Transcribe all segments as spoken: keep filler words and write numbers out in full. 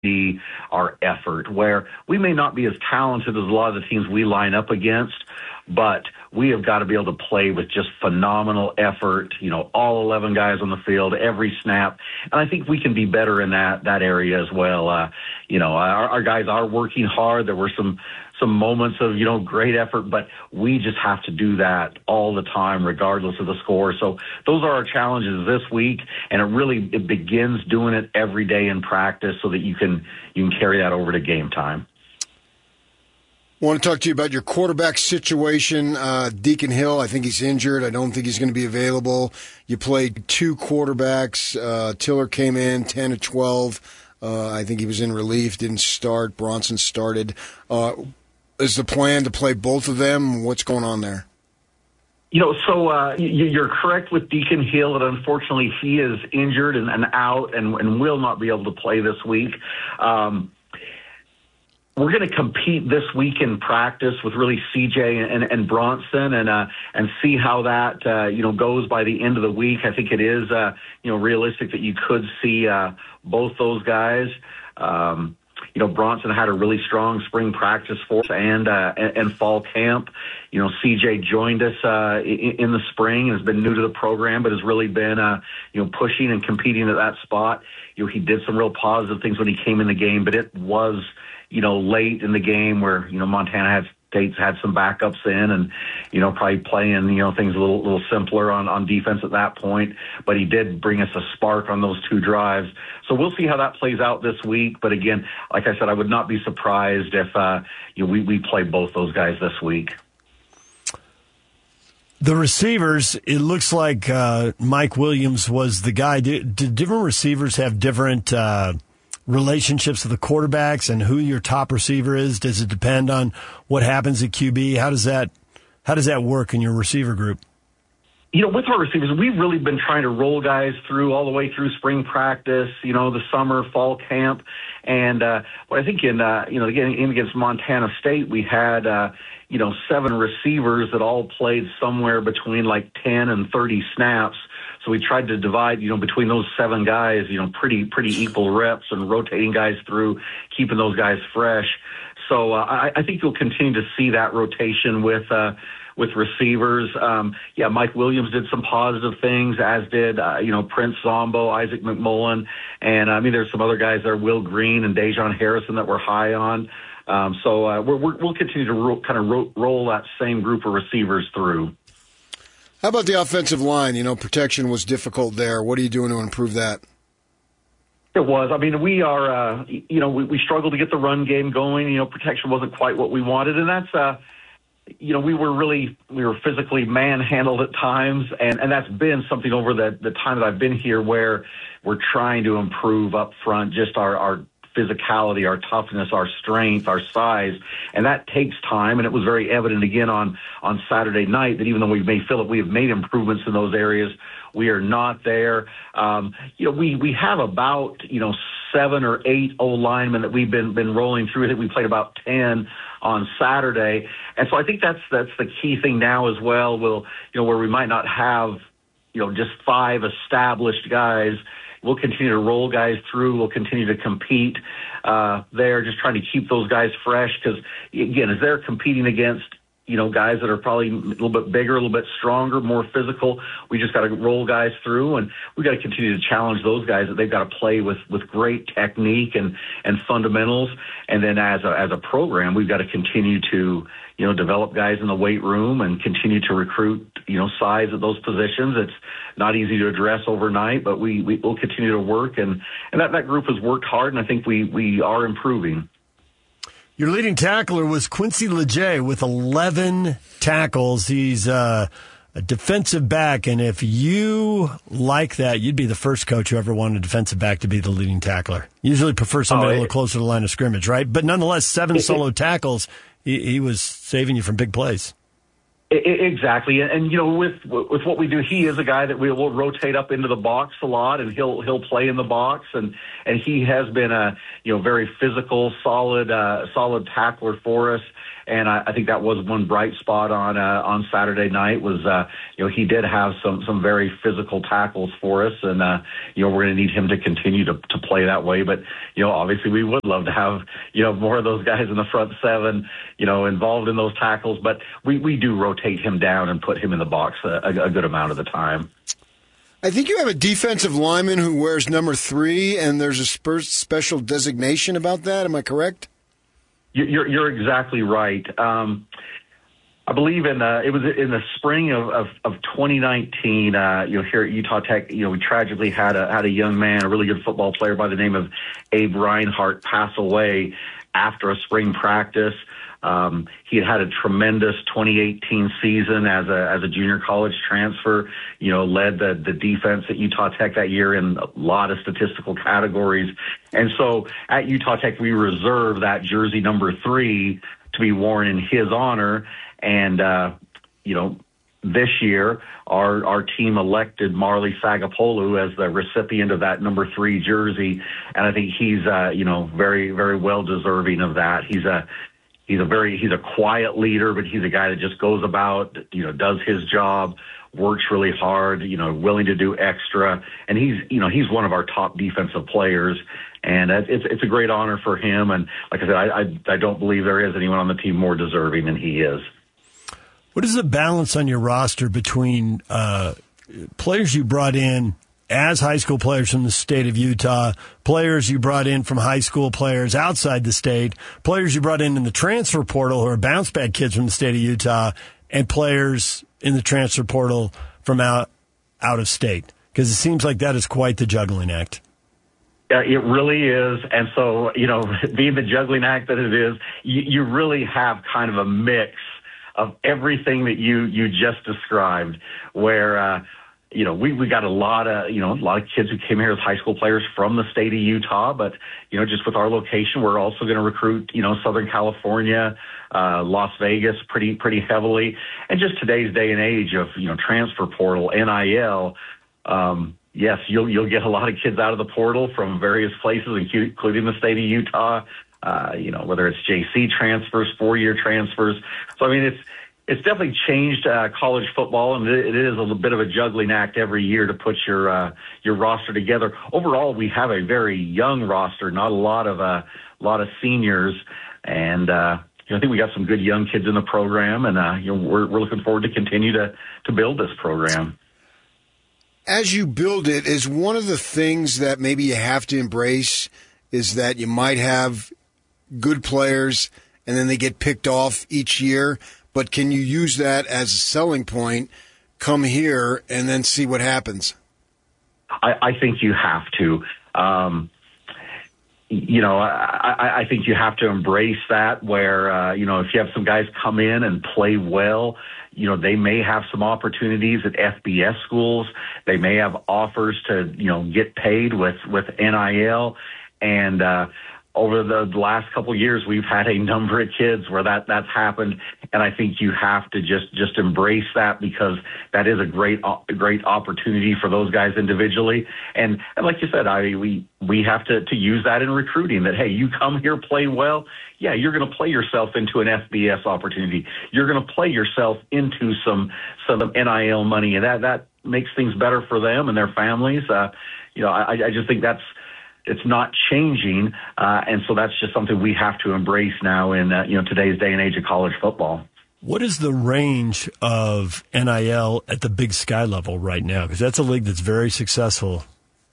the our effort, where we may not be as talented as a lot of the teams we line up against, but we have got to be able to play with just phenomenal effort, you know, all eleven guys on the field, every snap. And I think we can be better in that that area as well. Uh, you know, our, our guys are working hard. There were some some moments of, you know, great effort, but we just have to do that all the time, regardless of the score. So those are our challenges this week, and it really it begins doing it every day in practice so that you can you can carry that over to game time. I want to talk to you about your quarterback situation. Uh, Deacon Hill, I think he's injured. I don't think he's going to be available. You played two quarterbacks. Uh, Tiller came in ten to twelve. Uh, I think he was in relief, didn't start. Bronson started. Uh, is the plan to play both of them? What's going on there? You know, so uh, you, you're correct with Deacon Hill that unfortunately he is injured and, and out and, and will not be able to play this week. Um, We're going to compete this week in practice with really C J and, and Bronson and uh, and see how that uh, you know goes by the end of the week. I think it is uh, you know realistic that you could see uh, both those guys. Um, you know, Bronson had a really strong spring practice for us and uh, and, and fall camp. You know, C J joined us uh, in, in the spring and has been new to the program, but has really been uh, you know pushing and competing at that spot. You know, he did some real positive things when he came in the game, but it was you know, late in the game where, you know, Montana had State's had some backups in and, you know, probably playing, you know, things a little, little simpler on, on defense at that point. But he did bring us a spark on those two drives. So we'll see how that plays out this week. But again, like I said, I would not be surprised if, uh, you know, we, we play both those guys this week. The receivers, it looks like uh, Mike Williams was the guy. Do, do different receivers have different uh relationships with the quarterbacks and who your top receiver is? Does it depend on what happens at Q B? How does that how does that work in your receiver group? You know, with our receivers, we've really been trying to roll guys through all the way through spring practice, you know, the summer, fall camp. And uh, what I think in, uh, you know, again, in against Montana State, we had, uh, you know, seven receivers that all played somewhere between like ten and thirty snaps. So we tried to divide, you know, between those seven guys, you know, pretty pretty equal reps and rotating guys through, keeping those guys fresh. So uh, I, I think you'll continue to see that rotation with uh, with receivers. Um, yeah, Mike Williams did some positive things, as did, uh, you know, Prince Zombo, Isaac McMullen. And, I mean, there's some other guys there, Will Green and Dejon Harrison, that we're high on. Um, so uh, we're, we're, we'll continue to ro- kind of ro- roll that same group of receivers through. How about the offensive line? You know, protection was difficult there. What are you doing to improve that? It was. I mean, we are, uh, you know, we, we struggled to get the run game going. You know, protection wasn't quite what we wanted. And that's, uh, you know, we were really, we were physically manhandled at times. And, and that's been something over the, the time that I've been here where we're trying to improve up front, just our, our physicality, our toughness, our strength, our size, and that takes time. And it was very evident again on, on Saturday night that even though we may feel that we have made improvements in those areas, we are not there. Um, you know, we, we have about, you know, seven or eight O linemen that we've been, been rolling through. I think we played about ten on Saturday. And so I think that's, that's the key thing now as well. We'll, you know, where we might not have, you know, just five established guys, we'll continue to roll guys through. We'll continue to compete uh, there, just trying to keep those guys fresh. Because, again, as they're competing against, you know, guys that are probably a little bit bigger, a little bit stronger, more physical, we just got to roll guys through. And we got to continue to challenge those guys that they've got to play with, with great technique and, and fundamentals. And then as a, as a program, we've got to continue to, you know, develop guys in the weight room and continue to recruit, you know, size at those positions. It's not easy to address overnight, but we, we will continue to work. And, and that, that group has worked hard, and I think we, we are improving. Your leading tackler was Quincy Leger with eleven tackles. He's uh, a defensive back, and if you like that, you'd be the first coach who ever wanted a defensive back to be the leading tackler. Usually prefer somebody oh, it, a little closer to the line of scrimmage, right? But nonetheless, seven it, solo tackles, he, he was saving you from big plays. Exactly, and you know, with with what we do, he is a guy that we will rotate up into the box a lot, and he'll he'll play in the box, and and he has been a you know very physical, solid, uh, solid tackler for us. And I, I think that was one bright spot on uh, on Saturday night was uh, you know he did have some some very physical tackles for us, and uh, you know we're going to need him to continue to to play that way. But you know obviously we would love to have you know more of those guys in the front seven, you know involved in those tackles. But we we do rotate him down and put him in the box a, a good amount of the time. I think you have a defensive lineman who wears number three, and there's a special designation about that. Am I correct? You're, you're exactly right. Um, I believe in uh, it was in the spring of, of, of twenty nineteen. Uh, you know, here at Utah Tech, you know, we tragically had a had a young man, a really good football player by the name of Abe Reinhart, pass away after a spring practice. Um, he had had a tremendous twenty eighteen season as a as a junior college transfer. You know, led the the defense at Utah Tech that year in a lot of statistical categories. And so at Utah Tech, we reserve that jersey number three to be worn in his honor. And uh, you know, this year our our team elected Marley Sagapolu as the recipient of that number three jersey, and I think he's uh, you know very very well deserving of that. He's a He's a very he's a quiet leader, but he's a guy that just goes about, you know, does his job, works really hard, you know, willing to do extra, and he's you know he's one of our top defensive players, and it's it's a great honor for him. And like I said, I I, I don't believe there is anyone on the team more deserving than he is. What is the balance on your roster between uh, players you brought in as high school players from the state of Utah, players you brought in from high school players outside the state, players you brought in in the transfer portal who are bounce back kids from the state of Utah, and players in the transfer portal from out, out of state? Because it seems like that is quite the juggling act. Yeah, it really is. And so, you know, being the juggling act that it is, you, you really have kind of a mix of everything that you, you just described, where, uh, You know, we, we got a lot of, you know, a lot of kids who came here as high school players from the state of Utah, but, you know, just with our location, we're also going to recruit, you know, Southern California, uh, Las Vegas pretty, pretty heavily. And just today's day and age of, you know, transfer portal, N I L, um, yes, you'll, you'll get a lot of kids out of the portal from various places, including the state of Utah, uh, you know, whether it's J C transfers, four-year transfers. So, I mean, it's, It's definitely changed uh, college football, and it is a little bit of a juggling act every year to put your uh, your roster together. Overall, we have a very young roster, not a lot of a uh, lot of seniors, and uh, you know, I think we got some good young kids in the program, and uh, you know, we're we're looking forward to continue to to build this program. As you build it, is one of the things that maybe you have to embrace is that you might have good players, and then they get picked off each year. But can you use that as a selling point, come here, and then see what happens? I, I think you have to. Um, you know, I, I think you have to embrace that where, uh, you know, if you have some guys come in and play well, you know, they may have some opportunities at F B S schools. They may have offers to, you know, get paid with, with N I L. And, uh, over the last couple of years, we've had a number of kids where that that's happened, and I think you have to just just embrace that because that is a great a great opportunity for those guys individually. And, and like you said, I we we have to to use that in recruiting. That hey, you come here, play well, yeah, you're going to play yourself into an F B S opportunity. You're going to play yourself into some some N I L money, and that that makes things better for them and their families. Uh, you know, I, I just think that's. It's not changing, uh, and so that's just something we have to embrace now in uh, you know today's day and age of college football. What is the range of N I L at the Big Sky level right now? Because that's a league that's very successful.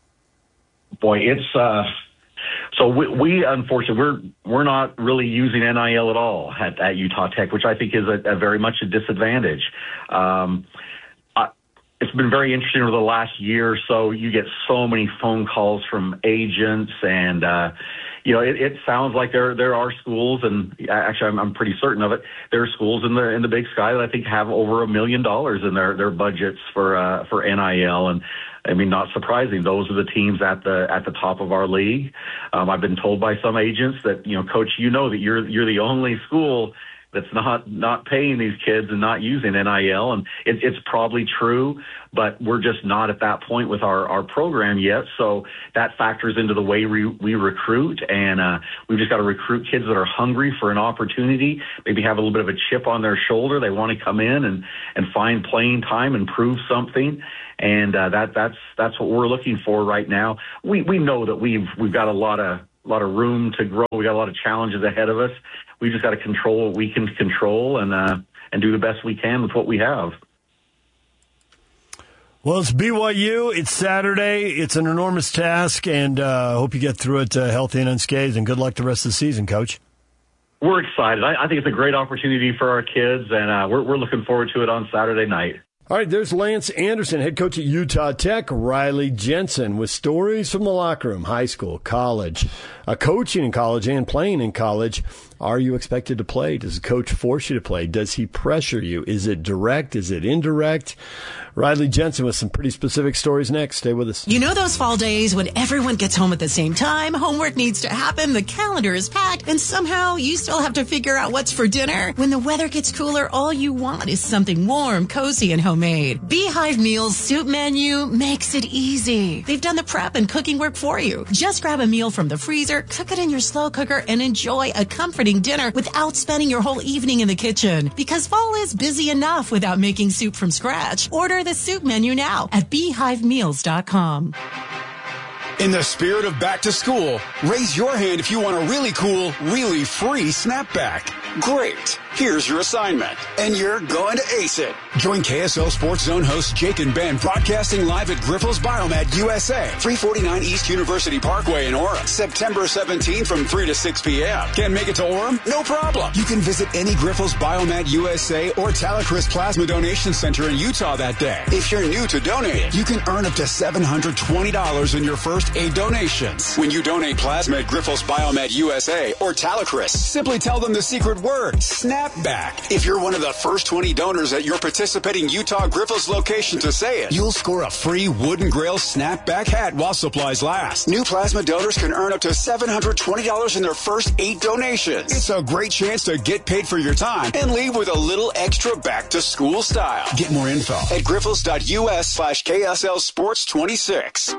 Boy, it's uh, so we, we unfortunately we're we're not really using N I L at all at, at Utah Tech, which I think is a, a very much a disadvantage. Um, It's been very interesting over the last year or so. You get so many phone calls from agents, and uh, you know, it, it sounds like there there are schools, and actually, I'm, I'm pretty certain of it. There are schools in the in the Big Sky that I think have over a million dollars in their their budgets for uh, for N I L, and I mean, not surprising. Those are the teams at the at the top of our league. Um, I've been told by some agents that you know, Coach, you know that you're you're the only school that's not not paying these kids and not using N I L, and it, it's probably true, but we're just not at that point with our, our program yet. So that factors into the way we, we recruit, and uh, we've just got to recruit kids that are hungry for an opportunity, maybe have a little bit of a chip on their shoulder. They want to come in and, and find playing time and prove something. And uh, that that's that's what we're looking for right now. We we know that we've we've got a lot of a lot of room to grow. We got a lot of challenges ahead of us. We just got to control what we can control and uh, and do the best we can with what we have. Well, it's B Y U. It's Saturday. It's an enormous task, and I uh, hope you get through it uh, healthy and unscathed. And good luck the rest of the season, Coach. We're excited. I, I think it's a great opportunity for our kids, and uh, we're we're looking forward to it on Saturday night. All right, there's Lance Anderson, head coach at Utah Tech. Riley Jensen with stories from the locker room, high school, college, uh, coaching in college and playing in college. Are you expected to play? Does the coach force you to play? Does he pressure you? Is it direct? Is it indirect? Riley Jensen with some pretty specific stories next. Stay with us. You know those fall days when everyone gets home at the same time, homework needs to happen, the calendar is packed, and somehow you still have to figure out what's for dinner? When the weather gets cooler, all you want is something warm, cozy, and homemade. Beehive Meals Soup Menu makes it easy. They've done the prep and cooking work for you. Just grab a meal from the freezer, cook it in your slow cooker, and enjoy a comforting dinner without spending your whole evening in the kitchen. Because fall is busy enough without making soup from scratch. Order the soup menu now at beehive meals dot com. In the spirit of back to school, raise your hand if you want a really cool, really free snapback. Great. Here's your assignment, and you're going to ace it. Join K S L Sports Zone hosts Jake and Ben broadcasting live at Grifols Biomed U S A, three forty-nine East University Parkway in Orem, September seventeenth from three to six p.m. Can't make it to Orem? No problem. You can visit any Grifols Biomed U S A or Talacris Plasma Donation Center in Utah that day. If you're new to donating, you can earn up to seven hundred twenty dollars in your first eight donations. When you donate plasma at Grifols Biomed U S A or Talacris, simply tell them the secret word, SNAP. Back. If you're one of the first twenty donors at your participating Utah Grifols location to say it, you'll score a free Wooden Grail snapback hat while supplies last. New plasma donors can earn up to seven hundred twenty dollars in their first eight donations. It's a great chance to get paid for your time and leave with a little extra back to school style. Get more info at grifols.us slash KSL Sports 26.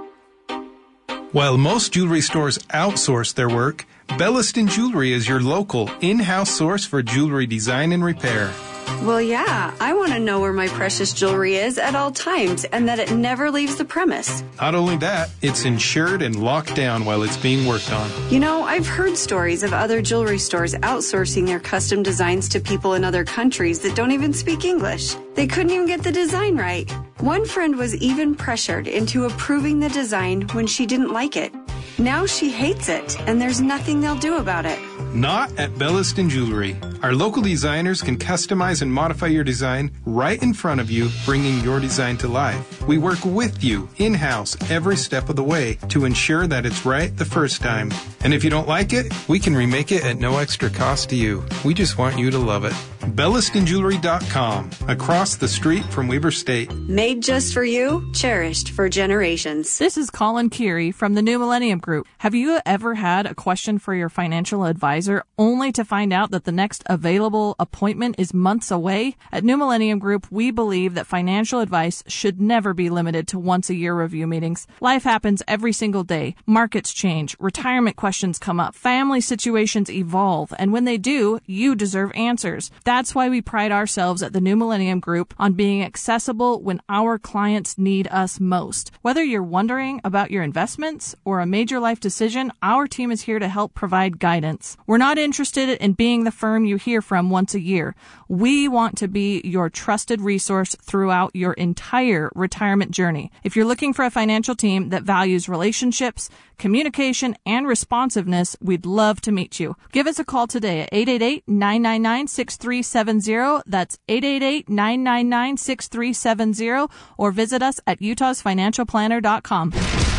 While most jewelry stores outsource their work, Belliston Jewelry is your local, in-house source for jewelry design and repair. Well, yeah, I want to know where my precious jewelry is at all times and that it never leaves the premise. Not only that, it's insured and locked down while it's being worked on. You know, I've heard stories of other jewelry stores outsourcing their custom designs to people in other countries that don't even speak English. They couldn't even get the design right. One friend was even pressured into approving the design when she didn't like it. Now she hates it, and there's nothing they'll do about it. Not at Belliston Jewelry. Our local designers can customize and modify your design right in front of you, bringing your design to life. We work with you in-house every step of the way to ensure that it's right the first time. And if you don't like it, we can remake it at no extra cost to you. We just want you to love it. Belliston Jewelry dot com, across the street from Weber State. Made just for you, cherished for generations. This is Colin Keary from the New Millennium Group. Have you ever had a question for your financial advisor only to find out that the next available appointment is months away? At New Millennium Group, we believe that financial advice should never be limited to once-a-year review meetings. Life happens every single day. Markets change, retirement questions come up, family situations evolve, and when they do, you deserve answers. That's why we pride ourselves at the New Millennium Group on being accessible when our clients need us most. Whether you're wondering about your investments or a major life decision, our team is here to help provide guidance. We're not interested in being the firm you hear from once a year. We want to be your trusted resource throughout your entire retirement journey. If you're looking for a financial team that values relationships, communication, and responsiveness, we'd love to meet you. Give us a call today at eight eight eight, nine nine nine, six three seven zero. That's eight eight eight, nine nine nine, six three seven zero, or visit us at utahs financial planner dot com.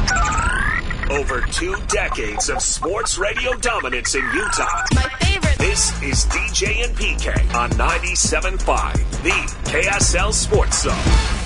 Over two decades of sports radio dominance in Utah. My favorite. This is D J and P K on ninety-seven point five, the K S L Sports Zone.